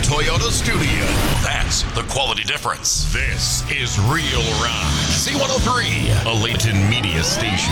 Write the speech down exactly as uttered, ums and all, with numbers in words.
Toyota studio. That's the quality difference. This is Real Rock. C one oh three, a Layton media station.